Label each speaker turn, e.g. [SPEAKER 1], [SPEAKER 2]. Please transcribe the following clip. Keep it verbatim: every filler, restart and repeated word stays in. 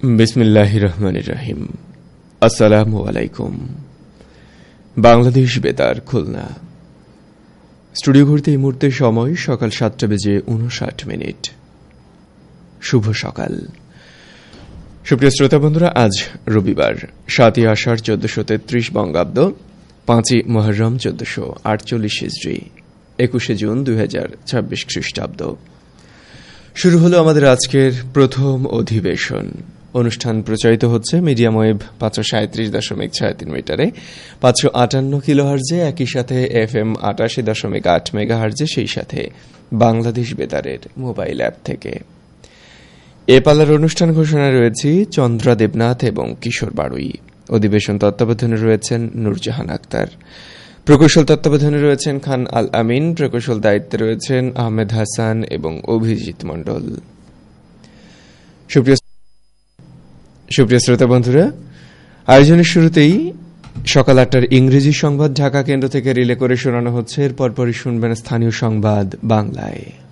[SPEAKER 1] বিসমিল্লাহির রহমানির রহিম। আসসালামু আলাইকুম। বাংলাদেশ বেতার খুলনা স্টুডিও ঘুরতে এই মুহূর্তে সময় সকাল সাতটা বেজে উনষাট মিনিট। শুভ সকাল সুপ্রিয় শ্রোতা বন্ধুরা, আজ রবিবার সাতই আষাঢ় চোদ্দশো তেত্রিশ বঙ্গাব্দ, পাঁচই মুহররম চোদ্দশো আটচল্লিশ হিজরি, একুশে জুন দুই হাজার ছাব্বিশ খ্রিস্টাব্দ। শুরু হলো আমাদের আজকের প্রথম অধিবেশন। অনুষ্ঠান প্রচারিত হচ্ছে মিডিয়াম ওয়েভ পাঁচশো সাঁত্রিশ দশমিক ছয় তিন মিটারে, পাঁচশো আটান্ন কিলো হার্জে, একই সাথে এফ এম আটাশি দশমিক আট মেগা হার্জে, সেই সাথে বাংলাদেশ বেতারের মোবাইল অ্যাপ থেকে। এ পালার অনুষ্ঠান ঘোষণায় রয়েছি চন্দ্রা দেবনাথ এবং কিশোর বাড়ুই। অধিবেশন তত্ত্বাবধানে রয়েছেন নূরজাহান আক্তার। প্রকৌশল তত্ত্বাবধানে রয়েছেন খান আল আমিন। প্রকৌশল দায়িত্বে রয়েছেন আহমেদ হাসান এবং অভিজিৎ মণ্ডল। সুপ্রিয় শ্রোতা বন্ধুরা, আয়োজনের শুরুতেই সকাল আটটার ইংরেজি সংবাদ ঢাকা কেন্দ্র থেকে রিলে করে শোনানো হচ্ছে। এর পরপরই শুনবেন স্থানীয় সংবাদ বাংলায়।